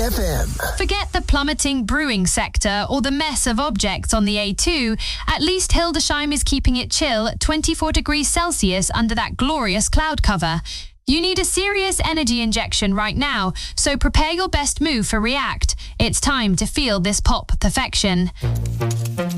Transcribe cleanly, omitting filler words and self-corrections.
FM. Forget the plummeting brewing sector or the mess of objects on the A2. At least Hildesheim is keeping it chill at 24 degrees Celsius under that glorious cloud cover. You need a serious energy injection right now, so prepare your best move for React. It's time to feel this pop perfection.